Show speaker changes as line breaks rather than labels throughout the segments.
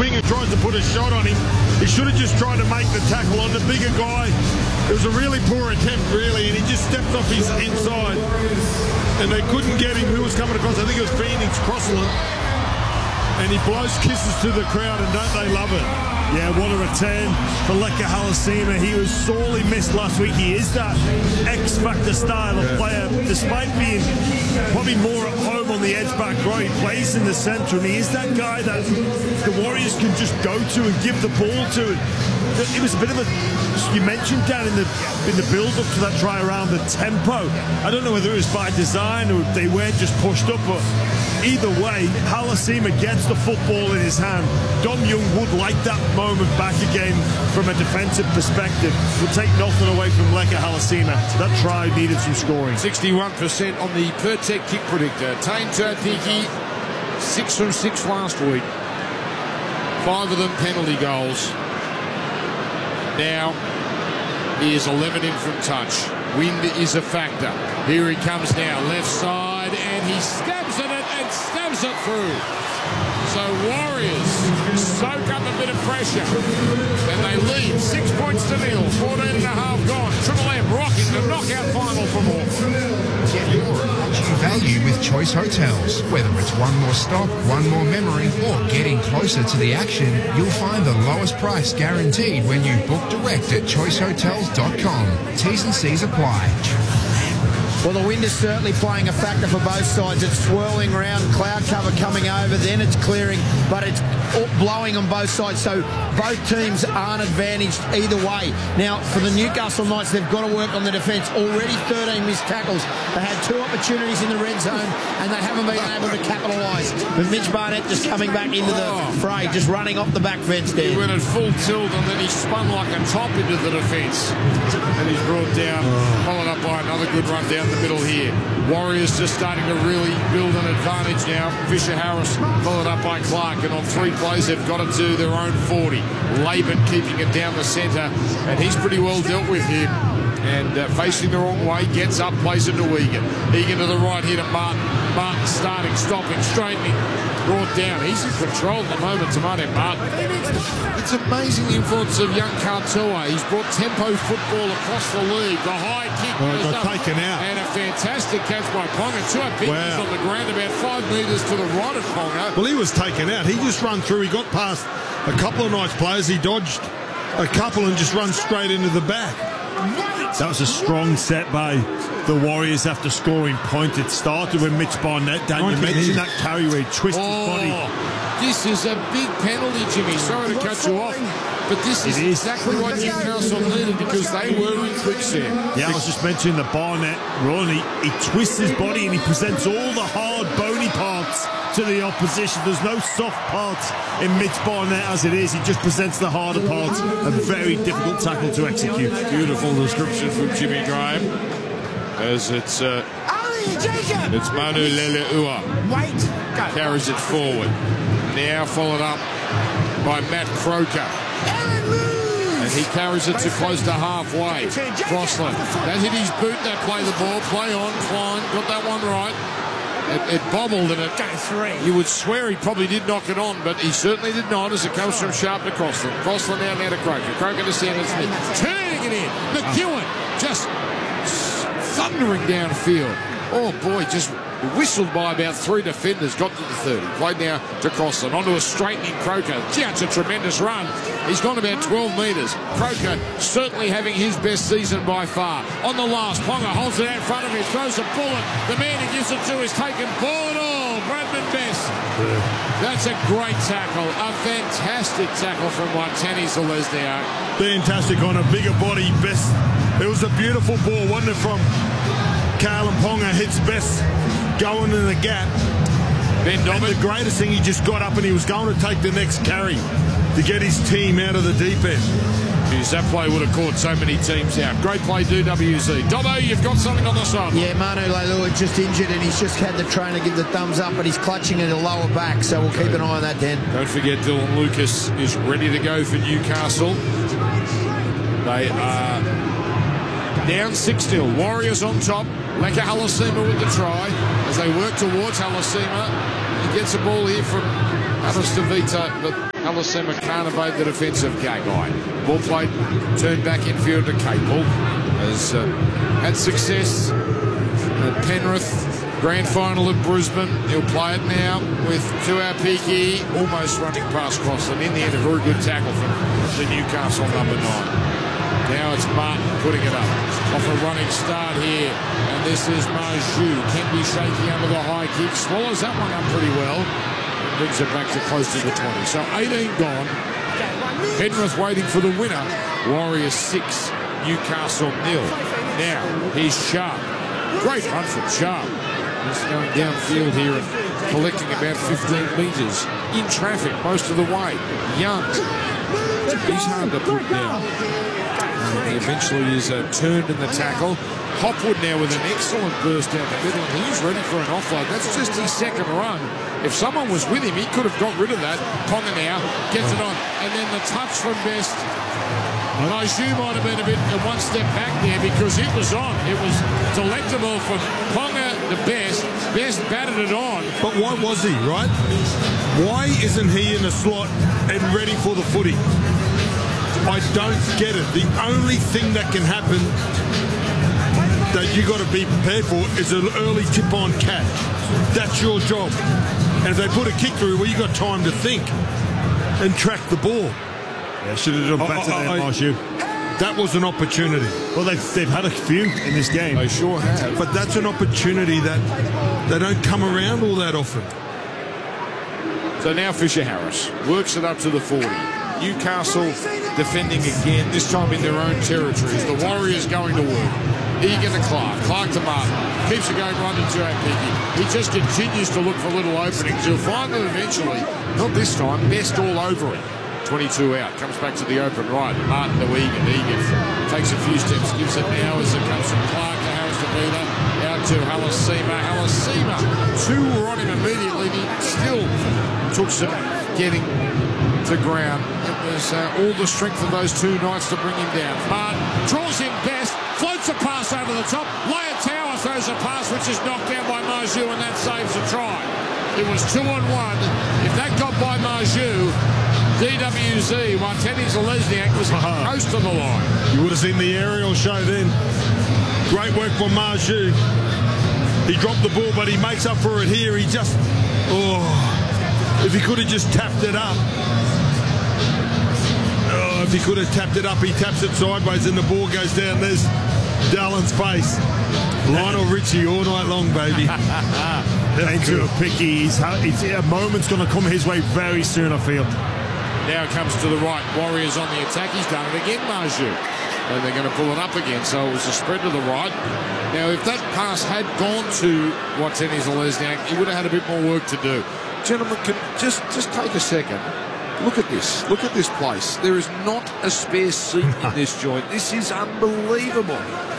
swing and tries to put a shot on him. He should have just tried to make the tackle on the bigger guy. It was a really poor attempt, really, and he just stepped off his inside. And they couldn't get him. Who was coming across? I think it was Phoenix Crossland. And he blows kisses to the crowd, and don't they love it?
Yeah, what a return for Leka Halasima. He was sorely missed last week. He is that X-Factor style of player, despite being probably more at home on the edge back row. He plays in the centre, and he is that guy that the Warriors can just go to and give the ball to. It was a bit of a, you mentioned, Dan, in the build-up to that try around the tempo. I don't know whether it was by design or they weren't just pushed up, but either way, Halasima gets the football in his hand. Dom Young would like that moment back again from a defensive perspective. Will take nothing away from Leka Halasima. That try needed some scoring.
61% on the Pertec kick predictor. Tane Tuatiki, 6 from 6 last week. 5 of them penalty goals. Now, he is 11 in from touch. Wind is a factor. Here he comes now, left side, and he stabs at it and stabs it through. So Warriors soak up a bit of pressure, and they lead 6 points to 0. 14 and a half gone. Triple M rocking the knockout final from Auckland.
Get more of what you value with Choice Hotels. Whether it's one more stop, one more memory, or getting closer to the action, you'll find the lowest price guaranteed when you book direct at choicehotels.com. T's and C's apply.
Well, the wind is certainly playing a factor for both sides. It's swirling around, cloud cover coming over, then it's clearing, but it's blowing on both sides, so both teams aren't advantaged either way. Now, for the Newcastle Knights, they've got to work on the defence. Already 13 missed tackles. They had 2 opportunities in the red zone, and they haven't been able to capitalise. But Mitch Barnett just coming back into the fray, just running off the back fence there.
He went at full tilt, and then he spun like a top into the defence. And he's brought down, followed up by another good run down the middle here. Warriors just starting to really build an advantage now. Fisher Harris followed up by Clark, and on 3 plays they've got it to their own 40. Laban keeping it down the centre, and he's pretty well dealt with here. And facing the wrong way, gets up, plays it to Egan. Egan to the right here to Martin. Martin starting, stopping, straightening, brought down. He's in control at the moment, Tamate Martin. It's amazing the influence of young Katoa. He's brought tempo football across the league. The high kick goes up,
taken out.
and a fantastic catch by Ponga. Tuapiki on the ground about 5 metres to the right of Ponga.
Well, he was taken out. He just run through. He got past a couple of Knights players. He dodged a couple and just run straight into the back.
That was a strong set by the Warriors after scoring point. It started with Mitch Barnett. Dan, you mentioned that carry where he twisted his body.
This is a big penalty, Jimmy. Sorry to cut you off, but this is exactly what Newcastle needed because they were in quicksand.
Yeah, I was just mentioning the Barnett run. He twists his body and he presents all the hard, bony parts to the opposition. There's no soft parts in Mitch Barnett as it is. He just presents the harder parts. A very difficult tackle to execute.
Beautiful description from Jimmy Graham. As it's Manu Leleua. Carries it forward. Now followed up by Matt Croker. And he carries it to close to halfway. Crossland. That hit his boot. That play the ball. Play on. Klein got that one right. It bobbled and it. You would swear he probably did knock it on, but he certainly did not as it comes from Sharp to Crossland. Crossland now to Croker. Croker to Sanders Smith. Turning it in. McEwen just thundering downfield. Oh boy, just whistled by about 3 defenders, got to the 30. Played now to Crossland, onto a straightening Croker. Gee, that's a tremendous run. He's gone about 12 metres. Croker certainly having his best season by far. On the last, Ponga holds it out in front of him, throws a bullet. The man he gives it to is taken ball and all. Bradman Best. That's a great tackle. A fantastic tackle from Watani Zelezniak.
Fantastic on a bigger body. Best. It was a beautiful ball, wasn't it, from Kalyn Ponga. Hits Best going in the gap.
Ben Dobbin.
And the greatest thing, he just got up and he was going to take the next carry to get his team out of the deep end.
Jeez, that play would have caught so many teams out. Great play, WZ. Dobbo, you've got something on the side.
Yeah, Manu Leilua just injured and he's just had the trainer give the thumbs up, but he's clutching at a lower back, so we'll keep an eye on that, Dan.
Don't forget Dylan Lucas is ready to go for Newcastle. They are down 6-0. Warriors on top. Leka Halasima with the try as they work towards Halasima. He gets a ball here from Aris Davita, but Halasima can't evade the defence of Gagai. Ball played, turned back infield to Capel. Has had success at Penrith. Grand final at Brisbane. He'll play it now with Tuapiki almost running past Crossland. In the end, a very good tackle from the Newcastle number 9. Now it's Martin putting it up. Off a running start here. And this is Marju. Can be shaky under the high kick. Swallows that one up pretty well. And brings it back to close to the 20. So 18 gone. Penrith waiting for the winner. Warriors 6, Newcastle 0. Now, here's Sharp. Great run from Sharp. He's going downfield here and collecting about 15 metres in traffic most of the way. Young. He's hard to put down. He eventually is turned in the tackle. Hopwood now with an excellent burst down the middle, and he's ready for an offload. That's just his second run. If someone was with him, he could have got rid of that. Ponga now gets it on. And then the touch from Best. Maju might have been a bit one step back there because it was on. It was delectable from Ponga to Best. Best batted it on.
But why was he, right? Why isn't he in the slot and ready for the footy? I don't get it. The only thing that can happen that you got to be prepared for is an early tip-on catch. That's your job. And if they put a kick through, well, you got time to think and track the ball.
Yeah, should have done better than Marju.
That was an opportunity.
Well, they've had a few in this game.
They sure have.
But that's an opportunity that they don't come around all that often.
So now Fisher Harris works it up to the 40. Newcastle defending again, this time in their own territories. The Warriors going to work. Egan to Clark. Clark to Martin. Keeps it going right into Tuapiki. He just continues to look for little openings. He'll find them eventually. Not this time. Best all over him. 22 out. Comes back to the open right. Martin to Egan. Egan takes a few steps. Gives it now as it comes from Clark to Harris to Peter. Out to Halasima. Halasima. 2 were on him immediately. He still took some getting to ground. It was all the strength of those 2 Knights to bring him down. Martin draws him Best. Floats a pass over the top. Leia Tower throws a pass which is knocked down by Marju, and that saves a try. It was 2-on-1. If that got by Marju, DWZ, Martinez Lesniak was close to the line.
You would have seen the aerial show then. Great work from Marju. He dropped the ball, but he makes up for it here. He just, if he could have just tapped it up. If he could have tapped it up, he taps it sideways and the ball goes down. There's Dallin's face. Lionel Richie all night long, baby.
Into a picky. A moment's going to come his way very soon, I feel.
Now it comes to the right. Warriors on the attack. He's done it again, Marju. And they're going to pull it up again. So it was a spread to the right. Now, if that pass had gone to Martinez Lesniak, he would have had a bit more work to do. Gentlemen, can just take a second. Look at this. Look at this place. There is not a spare seat in this joint. This is unbelievable.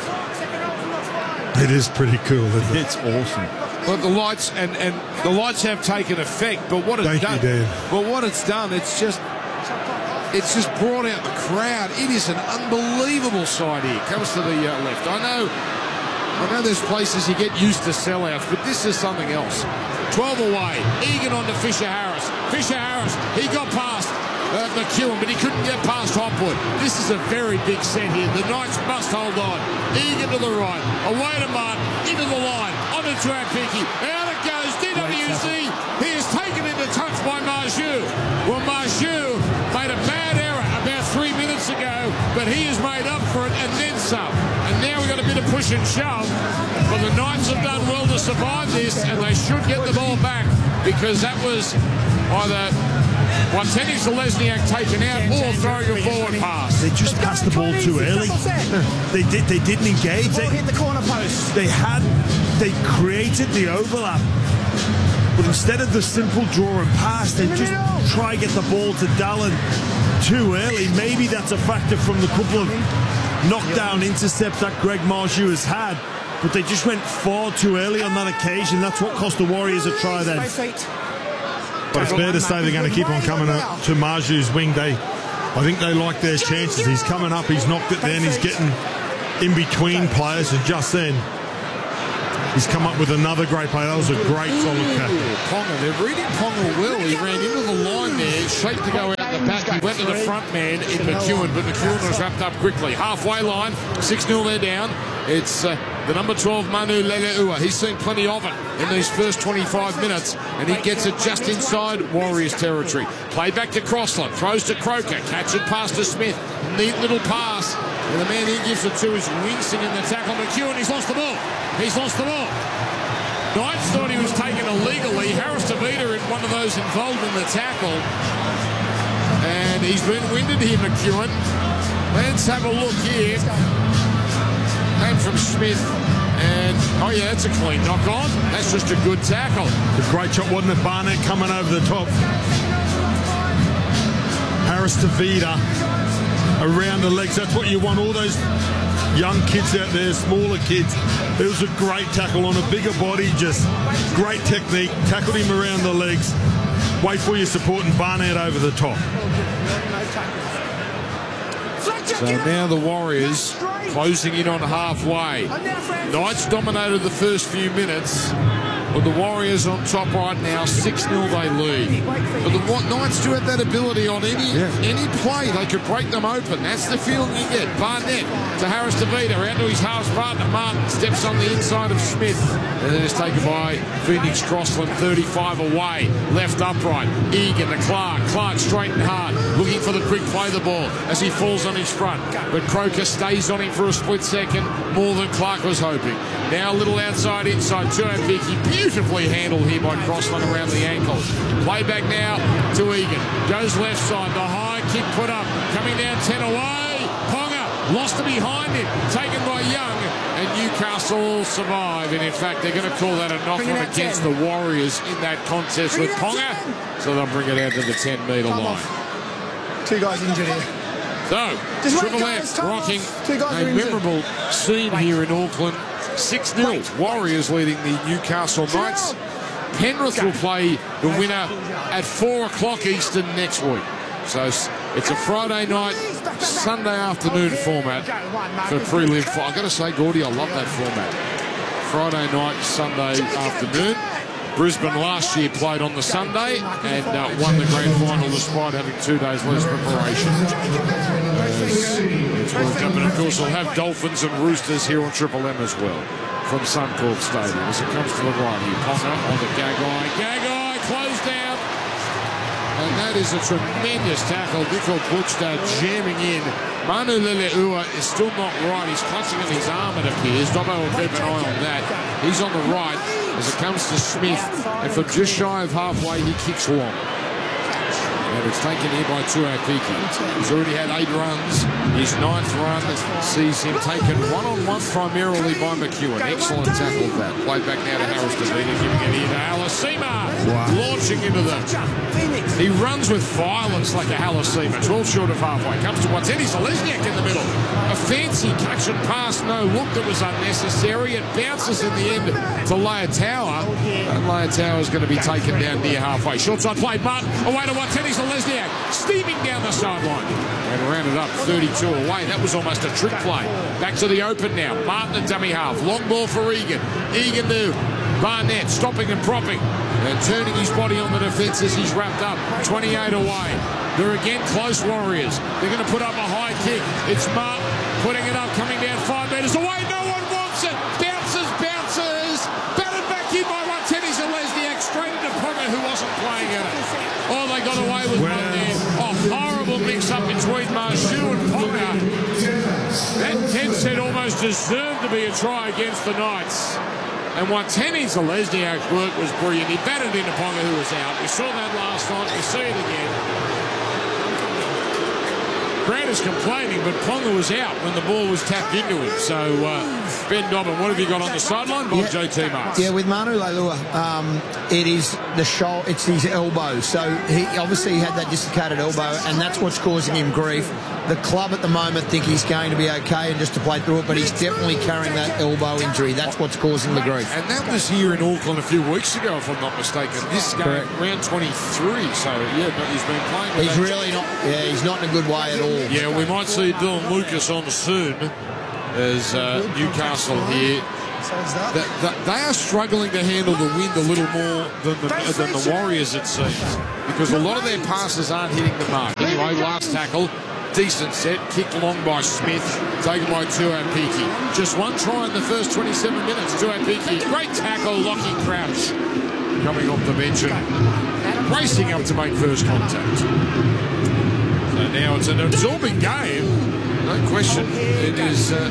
It is pretty cool, isn't it?
It's awesome.
But the lights and the lights have taken effect. But what it's done, it's just brought out the crowd. It is an unbelievable sight here. Comes to the left. I know there's places you get used to sellouts, but this is something else. 12 away. Egan on to Fisher Harris. Fisher Harris, he got past McEwen, but he couldn't get past Hopwood. This is a very big set here. The Knights must hold on. Egan to the right. Away to Martin. Into the line. Onto Tuapiki. Out it goes. DWZ. He is taken into touch by Marju. Well, Marju made a bad error about 3 minutes ago, but he has made up for it and then some. And now we've got a bit of push and shove. But the Knights have done well to survive this, and they should get the ball back because that was either Martinez Lesniak taken out or throwing a forward pass.
They just passed the ball too early. They didn't engage. They hit the corner post. They created the overlap. But instead of the simple draw and pass, they just try to get the ball to Dallin too early. Maybe that's a factor from the couple of knockdown intercepts that Greg Marju has had. But they just went far too early on that occasion. That's what cost the Warriors a try then.
But it's fair to say they're going to keep on coming up to Marju's wing. I think they like their chances. He's coming up, he's knocked it then, he's getting in between players, and just then he's come up with another great play. That was a great solid catch.
Ponga, they're reading Ponga well. He ran into the line there, shaped to go out the back. He went to the front man in McEwen, but McEwen was wrapped up quickly. Halfway line, 6-0 they're down. It's the number 12, Manu Leleua. He's seen plenty of it in these first 25 minutes, and he gets it just inside Warriors territory. Play back to Crossland, throws to Croker, catch it past to Smith. Neat little pass, and the man he gives it to is Winston in the tackle. McEwen, he's lost the ball. He's lost the ball. Knights thought he was taken illegally. Harris Tavita in one of those involved in the tackle. And he's been winded here, McEwen. Let's have a look here. Came from Smith. And, oh yeah, that's a clean knock on. That's just a good tackle.
A great shot, wasn't it? Barnett coming over the top. Harris Tavita around the legs. That's what you want. All those young kids out there, smaller kids. It was a great tackle on a bigger body, just great technique. Tackled him around the legs. Wait for your support and Barnett over the top.
So now the Warriors closing in on halfway. Knights dominated the first few minutes, but the Warriors on top right now, 6-0 they lead. But the Knights do have that ability on any play. They could break them open. That's the feeling you get. Barnett to Harris Tavita, out to his half partner. Martin steps on the inside of Smith. And then it's taken by Phoenix Crossland, 35 away. Left upright. Egan to Clark. Clark straight and hard. Looking for the quick play the ball as he falls on his front. But Croker stays on him for a split second, more than Clark was hoping. Now a little outside, inside. Tuaviki beautifully handled here by Crossland around the ankle. Play back now to Egan. Goes left side. The high kick put up. Coming down 10 away. Ponga lost it behind him. Taken by Young. And Newcastle will survive. And in fact, they're going to call that a knock-on against the Warriors in that contest with Ponga. So they'll bring it out to the 10-metre line.
Two guys injured here.
So, Triple F rocking a memorable scene here in Auckland. 6-0. Warriors leading the Newcastle Knights. Penrith will play the winner at 4 o'clock Eastern next week. So it's a Friday night, Sunday afternoon format for prelim. I've got to say, Gordy, I love that format. Friday night, Sunday afternoon. Brisbane last year played on the Sunday and won the grand final despite having 2 days less preparation. And of course, we'll have Dolphins and Roosters here on Triple M as well from Suncorp Stadium. As it comes to the right here, Ponga on the Gagai. Gagai closed down. And that is a tremendous tackle. Nico Butchda jamming in. Manu Leleua is still not right. He's clutching at his arm, it appears. Dobbo will keep an eye on that. He's on the right as it comes to Smith. And from just shy of halfway, he kicks long. And it's taken here by Tuapiki. He's already had 8 runs. His 9th run sees him taken one-on-one primarily by McEwen. Excellent tackle that. Played back now to Harris Tavita, giving it here to Halasima. Wow. Launching into them. He runs with violence like a Halasima. 12 short of halfway. Comes to Wateni Selesniak in the middle. A fancy catch and pass. No look that was unnecessary. It bounces in the end to Leotower. And Leotower is going to be taken down near halfway. Short side play. Martin away to Wateni Selesniak. Steaming down the sideline. And rounded up 32 away. That was almost a trick play. Back to the open now. Martin at dummy half. Long ball for Egan. Egan to Barnett. Stopping and propping. And turning his body on the defence as he's wrapped up. 28 away. They're again close Warriors. They're going to put up a high kick. It's Martin putting it up, coming down 5 metres away. No one wants it. Bounces. Batted back in by Wateni Selesniak. Straight into Ponga, who wasn't playing at it. Oh, they got away with one there. Oh, horrible mix-up between Marshu and Ponga. That 10 set almost deserved to be a try against the Knights. And Wateni Selesniak's work was brilliant. He batted into Ponga, who was out. We saw that last night. We see it again. Grant is complaining, but Ponga was out when the ball was tapped into him. So, Ben Dobbin, what have you got on the sideline? Bob J.T. Marks.
Yeah, with Manu Leilua, it is the shoulder, it's his elbow. So, he obviously had that dislocated elbow, and that's what's causing him grief. The club at the moment think he's going to be okay and just to play through it, but he's definitely carrying that elbow injury. That's what's causing the grief.
And that was here in Auckland a few weeks ago, if I'm not mistaken. This game, round 23. So, yeah, but he's been playing.
He's really not, he's not in a good way at all.
Yeah, we might see Dylan Lucas on soon as Newcastle here They are struggling to handle the wind a little more than the Warriors, it seems, because a lot of their passes aren't hitting the mark. Anyway, last tackle, decent set, kicked long by Smith, taken by Tuapiki. Just one try in the first 27 minutes. Tuapiki, great tackle, Lockie Crouch coming off the bench and racing up to make first contact. So now it's an absorbing game, no question. It is a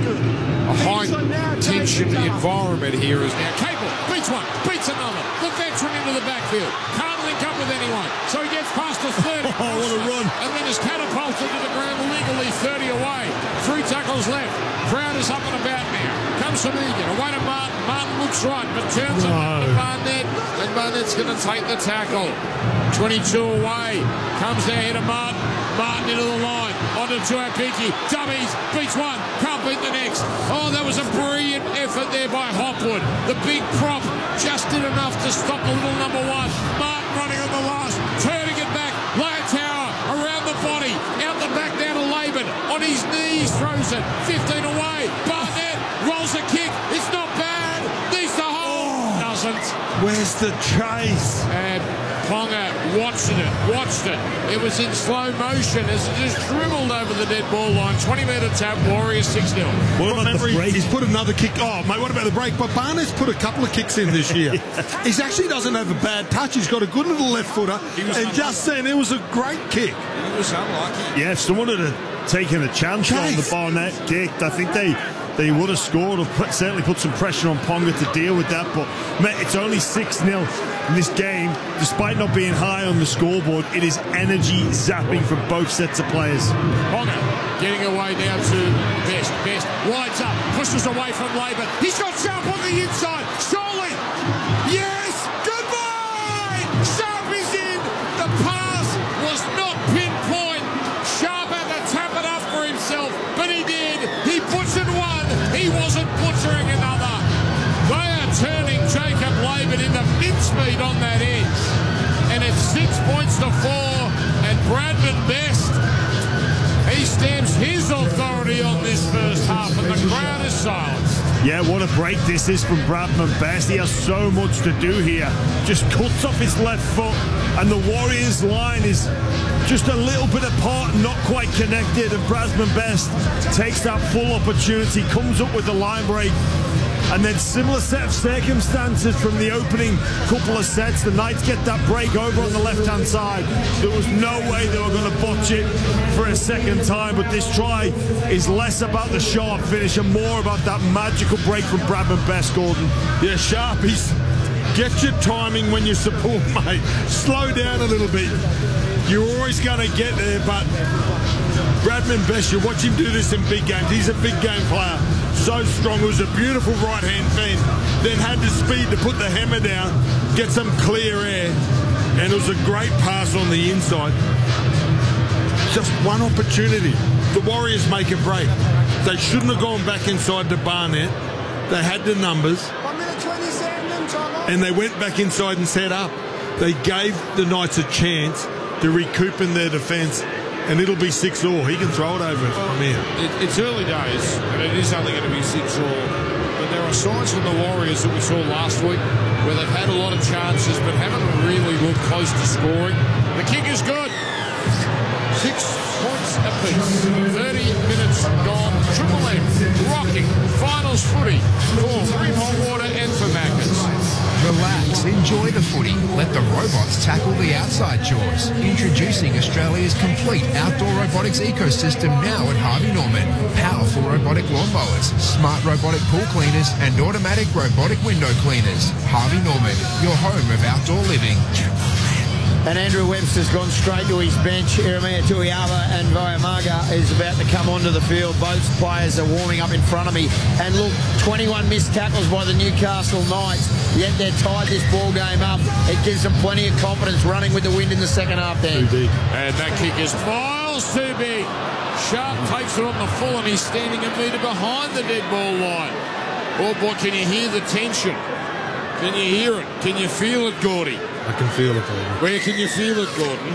high-tension environment here as now Cable beats one, beats another. The veteran into the backfield. Can't link up with anyone. So he gets past the 30.
Oh, what a run.
And then is catapulted to the ground legally 30 away. 3 tackles left. Crowd is up and about now. Comes from Egan. Away to Martin. Martin looks right, but turns it to Barnett. And Barnett's going to take the tackle. 22 away. Comes down here to Martin. Martin into the line. Onto Tuapiki. Dummies. Beats one. Can't beat the next. Oh, that was a brilliant effort there by Hopwood. The big prop just did enough to stop the little number one. Martin running on the last. Turning it back. Lower tower. Around the body. Out the back down to Laban. On his knees. Throws it. 15 away. Barnett rolls a kick. It's not bad. Needs to hold. Doesn't.
Where's the chase?
And Ponga watched it. It was in slow motion as it just dribbled over the dead ball line. 20-metre tap, Warriors 6-0.
What about the break?
He's put another kick. Oh, mate, what about the break? But Barnett's put a couple of kicks in this year. He actually doesn't have a bad touch. He's got a good little left footer. And just then, it was a great kick.
He was unlucky.
Yeah, if someone had taken a chance on the Barnett kick, I think they would have scored or certainly put some pressure on Ponga to deal with that. But, mate, it's only 6-0 in this game. Despite not being high on the scoreboard, it is energy zapping from both sets of players.
Ponga getting away now to Best. Best winds up, pushes away from Laban. He's got Sharp on the inside. Surely. Yes! Goodbye! Sharp is in. The pass was not pinpoint. Sharp had to tap it up for himself, but he did. He butchered one. He wasn't butchering another. They are turning Jacob Laban into mincemeat on that edge. And it's 6 points to 4. And Bradman Best, he stamps his authority on this first half, and the crowd is silenced.
Yeah, what a break this is from Bradman Best. He has so much to do here. Just cuts off his left foot, and the Warriors line is just a little bit apart and not quite connected. And Bradman Best takes that full opportunity, comes up with the line break. And then similar set of circumstances from the opening couple of sets. The Knights get that break over on the left-hand side. There was no way they were going to botch it for a second time. But this try is less about the sharp finish and more about that magical break from Bradman Best, Gordon.
Yeah, Sharpies, get your timing when you support, mate. Slow down a little bit. You're always going to get there, but Bradman Best, you watch him do this in big games. He's a big game player. So strong. It was a beautiful right-hand fend. Then had the speed to put the hammer down, get some clear air, and it was a great pass on the inside. Just one opportunity. The Warriors make a break. They shouldn't have gone back inside to Barnett. They had the numbers.
1 minute 27, Tom.
And they went back inside and set up. They gave the Knights a chance to recoup in their defence. And it'll be 6-all. He can throw it over from here.
It's early days, and it is only going to be 6-all. But there are signs from the Warriors that we saw last week where they've had a lot of chances but haven't really looked close to scoring. The kick is good. 6 points apiece. 30 minutes gone. Triple M rocking finals footy for Greenhall Water and for Maccas.
Relax, enjoy the footy. Let the robots tackle the outside chores. Introducing Australia's complete outdoor robotics ecosystem now at Harvey Norman. Powerful robotic lawnmowers, smart robotic pool cleaners, and automatic robotic window cleaners. Harvey Norman, your home of outdoor living.
And Andrew Webster's gone straight to his bench. Iremia Tuiava and Vayamaga is about to come onto the field. Both players are warming up in front of me. And look, 21 missed tackles by the Newcastle Knights. Yet they're tied this ball game up. It gives them plenty of confidence running with the wind in the second half, Dan.
And that kick is miles too big. Sharp takes it on the full and he's standing a metre behind the dead ball line. Oh boy, can you hear the tension? Can you hear it? Can you feel it, Gordy?
I can feel it, Gordon.
Where can you feel it, Gordon?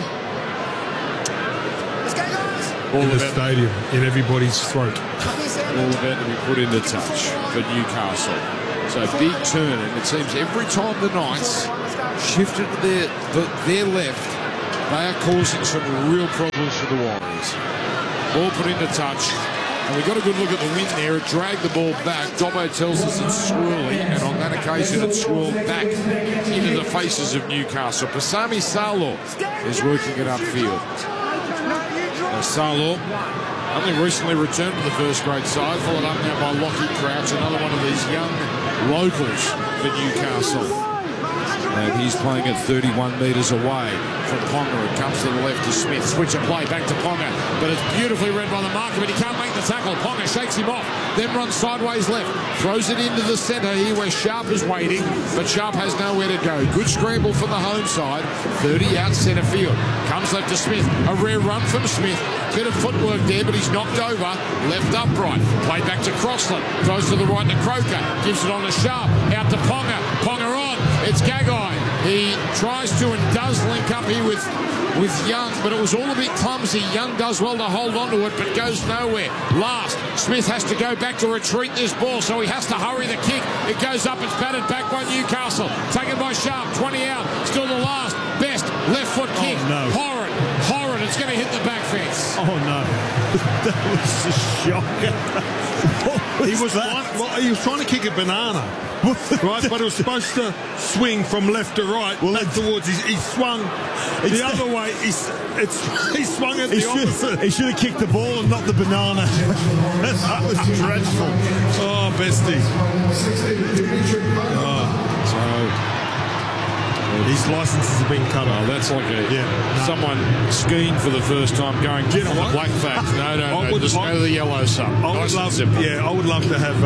Let's go, guys.
All
In the
about,
stadium, in everybody's throat.
all about to be put into touch for Newcastle. So big turn, and it seems every time the Knights shifted to their left, they are causing some real problems for the Warriors. Ball put into touch, and we got a good look at the wind there. It dragged the ball back. Dobbo tells us it's swirly, and on that occasion it swirled back into the faces of Newcastle. Pasami Saulo is working it upfield. Saulo only recently returned to the first grade side, followed up now by Lockie Crouch, another one of these young locals for Newcastle. And he's playing at 31 metres away from Ponga. It comes to the left to Smith. Switch of play back to Ponga. But it's beautifully read by the marker, but he can't make the tackle. Ponga shakes him off, then runs sideways left. Throws it into the centre here where Sharp is waiting, but Sharp has nowhere to go. Good scramble from the home side. 30 out centre field. Comes left to Smith. A rare run from Smith. Bit of footwork there, but he's knocked over. Left upright. Played back to Crossland. Throws to the right to Croker. Gives it on to Sharp. Out to Ponga. Ponga on. It's Gagai. He tries to and does link up here with Young, but it was all a bit clumsy. Young does well to hold on to it, but goes nowhere. Last, Smith has to go back to retreat this ball, so he has to hurry the kick. It goes up, it's batted back by Newcastle. Taken by Sharp, 20 out. Still the last. Best left foot kick.
Oh, no.
Horrid. It's going to hit the back fence.
Oh, no. That was a shocker.
He was trying to kick a banana. Right, but it was supposed to swing from left to right, back towards he swung the other way. He swung it the opposite.
He should have kicked the ball and not the banana. That was dreadful.
Oh, bestie. His licenses have been cut off.
That's like someone skiing for the first time going, get on the black flag. No. Just go to the yellow sub.
I would love to have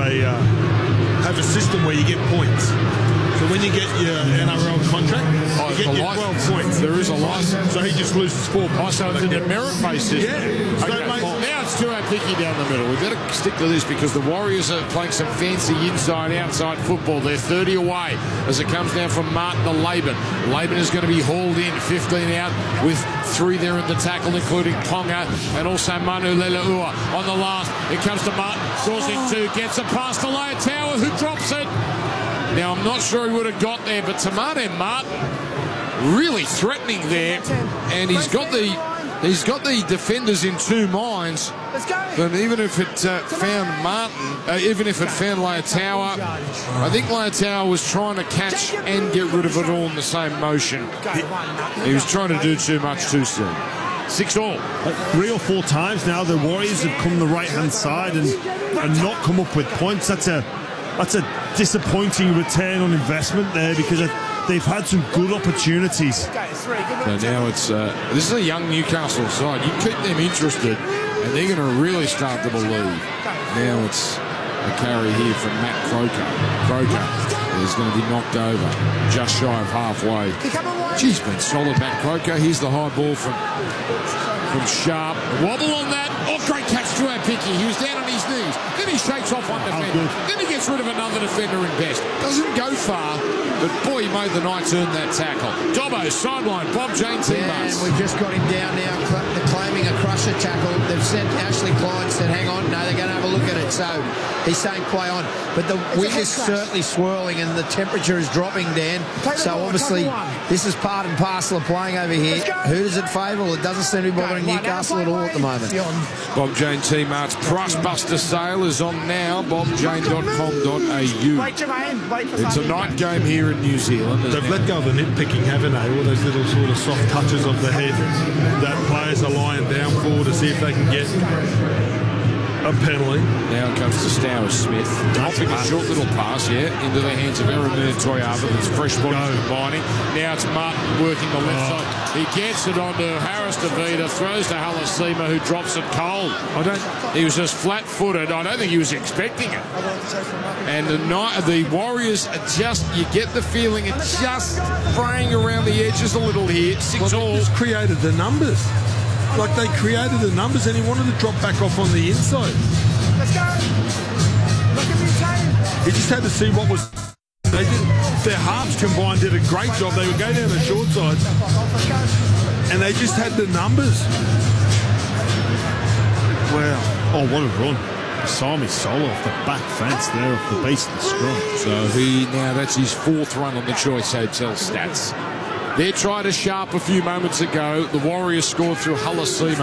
a system where you get points. So when you get your NRL contract, you get your 12 points.
There is a license.
So he just loses 4 points.
So it's a merit-based system.
Yeah. So
now it's too picky down the middle. We better stick to this because the Warriors are playing some fancy inside-outside football. They're 30 away as it comes down from Martin to Laban. Laban is going to be hauled in, 15 out with 3 there in the tackle, including Ponga and also Manu Leleua on the last. It comes to Martin, draws in 2, gets a pass to Leotaua, who drops it. Now, I'm not sure he would have got there, but Tamate Martin really threatening there, and he's got the defenders in 2 minds. But even if it found Martin, even if it found Leotaua, I think Leotaua was trying to catch and get rid of it all in the same motion. He was trying to do too much too soon. 6-all.
3 or 4 times now the Warriors have come the right-hand side and not come up with points. That's a disappointing return on investment there because they've had some good opportunities.
So now it's this is a young Newcastle side. You keep them interested and they're going to really start to believe. Now it's a carry here from Matt Croker. Croker is going to be knocked over just shy of halfway. He's been solid, Matt Croker. Here's the high ball from Sharp. Wobble on that. Oh, great catch to our Picky. He was down on his knees. Then he shakes off one defender. Then he gets rid of another defender in Best. Doesn't go far, but boy, he made the Knights earn that tackle. Dobbo, sideline, Bob Jane teammates.
And we've just got him down now, claiming a crusher tackle. They've sent Ashley Klein, said, hang on. No, they're going to have a look at it. So he's saying play on. But the wind is certainly swirling and the temperature is dropping, Dan. So obviously, this is part and parcel of playing over here. Who does it favour? Well, it doesn't seem to be bothering Newcastle at all at the moment.
Bob Jane T-Mart's Price Buster sale is on now, bobjane.com.au. It's a night game here in New Zealand.
They've let go of the nitpicking, haven't they? All those little sort of soft touches of the head that players are lying down for to see if they can get a penalty.
Now it comes to Stowers Smith. Dropping a short little pass, into the hands of Aramin Toyava. That's fresh body combining. Now it's Martin working the left side. He gets it onto Harris DeVita, throws to Halasima, who drops it cold. He was just flat-footed. I don't think he was expecting it. And the Warriors are just, you get the feeling, it's just fraying around the edges a little here. 6-all.
They just created the numbers. Like they created the numbers and he wanted to drop back off on the inside.
Let's go. Look at me, Taylor.
He just had to see what was... Their halves combined did a great job. They would go down the short side and they just had the numbers. Wow.
Oh, what a run. Sami solo off the back fence there, off the base of the scrum.
So that's his 4th run on the Choice Hotel stats. They tried a sharp a few moments ago. The Warriors scored through Halasima.